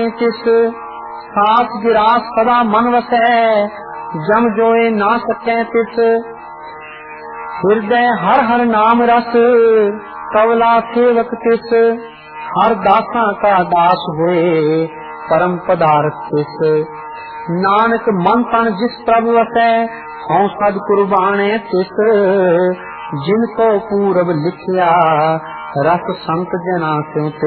किस सास गिरास सदा मन वसै जम जोए ना सकै तिस हृदय हर हर नाम रस कवला सेवक तिस हर दासा का दास होए परम पदार्थ तिस नानक मन तन जिस प्रभु वसै हौं सद कुर्बाने तिस जिनको पूरब लिखिया रस संत जना स्यों